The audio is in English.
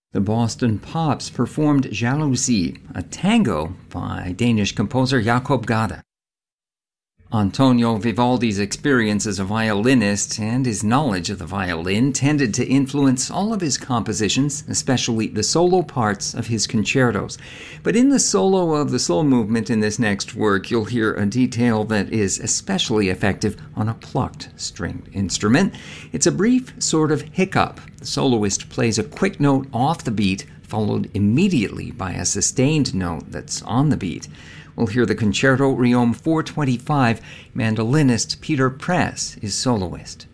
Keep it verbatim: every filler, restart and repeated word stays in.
The Boston Pops performed Jalousie, a tango by Danish composer Jacob Gade. Antonio Vivaldi's experience as a violinist and his knowledge of the violin tended to influence all of his compositions, especially the solo parts of his concertos. But in the solo of the slow movement in this next work, you'll hear a detail that is especially effective on a plucked stringed instrument. It's a brief sort of hiccup. The soloist plays a quick note off the beat, followed immediately by a sustained note that's on the beat. We'll hear the Concerto Riom four twenty-five. Mandolinist Peter Press is soloist.